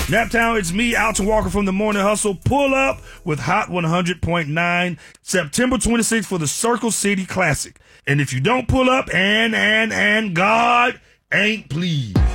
Naptown, it's me, Alton Walker from the Morning Hustle. Pull up with Hot 100.9, September 26th for the Circle City Classic. And if you don't pull up, and God ain't pleased.